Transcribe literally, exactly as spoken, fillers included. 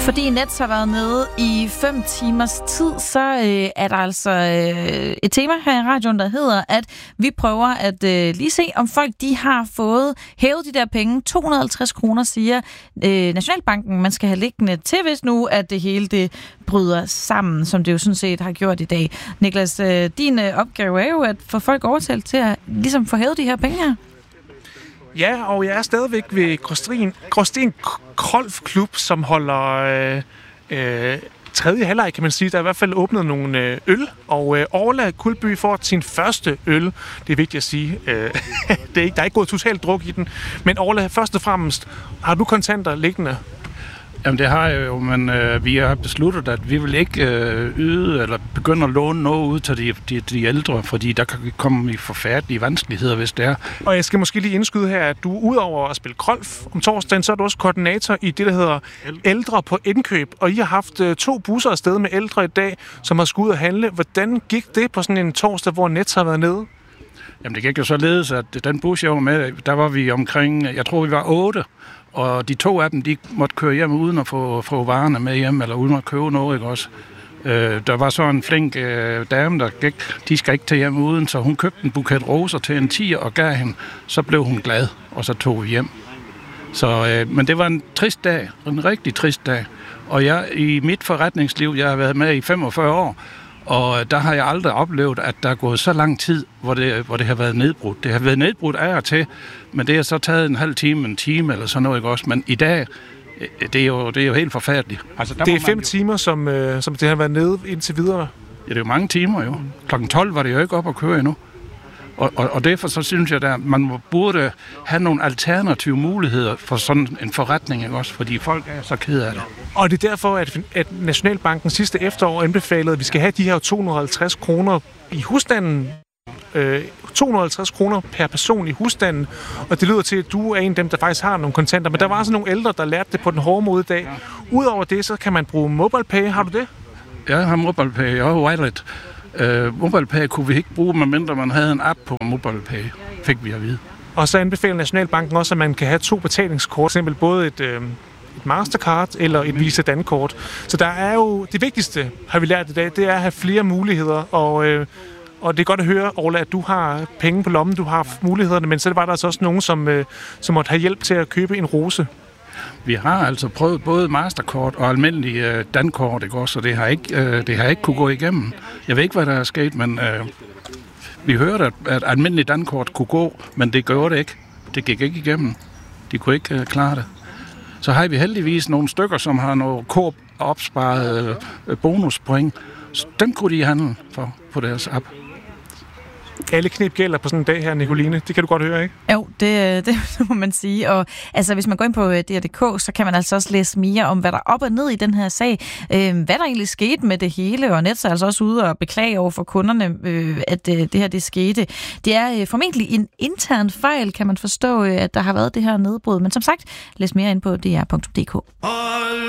Fordi Nets har været nede i fem timers tid, så øh, er der altså øh, et tema her i radioen, der hedder, at vi prøver at øh, lige se, om folk de har fået hævet de der penge. to hundrede og halvtreds kroner, siger øh, Nationalbanken, man skal have liggende til, hvis nu, at det hele det bryder sammen, som det jo sådan set har gjort i dag. Niklas, øh, din øh, opgave er jo at få folk overtalt til at ligesom få hævet de her penge her. Ja, og jeg er stadigvæk ved Gråsten, Gråsten Golfklub, som holder øh, øh, tredje halvleg, kan man sige. Der er i hvert fald åbnet nogle øh, øl, og øh, Orla Kuldby får sin første øl. Det er vigtigt at sige. Øh, det er ikke, der er ikke gået totalt druk i den. Men Orla, først og fremmest, har du kontanter liggende? Jamen det har jeg jo, men øh, vi har besluttet, at vi vil ikke øh, yde eller begynde at låne noget ud til de, de, de ældre, fordi der kan komme i forfærdelige vanskeligheder, hvis det er. Og jeg skal måske lige indskyde her, at du udover at spille golf om torsdagen, så er du også koordinator i det, der hedder Ældre på Indkøb. Og I har haft øh, to busser afsted med ældre i dag, som har skulle ud og handle. Hvordan gik det på sådan en torsdag, hvor Nets har været nede? Jamen det gik jo således, at den bus, jeg var med, der var vi omkring, jeg tror vi var otte. Og de to af dem, de måtte køre hjem uden at få, få varerne med hjem, eller uden at købe noget, ikke også? Øh, der var så en flink øh, dame, der gik, de skal ikke til hjem uden, så hun købte en buket roser til en tier og gav hende. Så blev hun glad, og så tog vi hjem. Så, øh, men det var en trist dag, en rigtig trist dag. Og jeg, i mit forretningsliv, jeg har været med i femogfyrre år, og der har jeg aldrig oplevet, at der er gået så lang tid, hvor det, hvor det har været nedbrudt. Det har været nedbrudt af og til, men det har så taget en halv time, en time eller sådan noget, ikke også? Men i dag, det er jo, det er jo helt forfærdeligt. Altså, det er fem jo... timer, som, øh, som det har været nede indtil videre? Ja, det er jo mange timer jo. Klokken tolv var det jo ikke op at køre endnu. Og, og, og derfor så synes jeg, at man burde have nogle alternative muligheder for sådan en forretning, ikke også? Fordi folk er så ked af det. Og det er derfor, at, at Nationalbanken sidste efterår anbefalede, at vi skal have de her to hundrede og halvtreds kroner i husstanden. Øh, to hundrede og halvtreds kroner per person i husstanden. Og det lyder til, at du er en af dem, der faktisk har nogle kontanter. Men der var altså nogle ældre, der lærte det på den hårde måde i dag. Udover det, så kan man bruge MobilePay. Har du det? Jeg har MobilePay og Wallet. Uh, MobilePay kunne vi ikke bruge, medmindre man havde en app på MobilePay, fik vi at vide. Og så anbefaler Nationalbanken også, at man kan have to betalingskort, f.eks. både et, øh, et Mastercard eller et Visa Dankort. Så der er jo det vigtigste, har vi lært i dag, det er at have flere muligheder, og, øh, og det er godt at høre, Orla, at du har penge på lommen, du har mulighederne, men så var der altså også nogen, som, øh, som måtte have hjælp til at købe en rose. Vi har altså prøvet både Mastercard og almindelig øh, Dankort, ikke også? Så det har ikke, øh, det har ikke kunne gå igennem. Jeg ved ikke, hvad der er sket, men øh, vi hørte, at, at almindelig Dankort kunne gå, men det gjorde det ikke. Det gik ikke igennem. De kunne ikke øh, klare det. Så har vi heldigvis nogle stykker, som har noget Coop opsparet øh, bonuspoint. Dem kunne de handle for på deres app. Alle knep gælder på sådan en dag her, Nicoline. Det kan du godt høre, ikke? Jo, det, det må man sige. Og altså, hvis man går ind på D R punktum D K, så kan man altså også læse mere om, hvad der er op og ned i den her sag. Øh, hvad der egentlig skete med det hele, og Nets er altså også ude og beklage over for kunderne, øh, at øh, det her det skete. Det er øh, formentlig en intern fejl, kan man forstå, øh, at der har været det her nedbrud. Men som sagt, læs mere ind på D R punktum D K.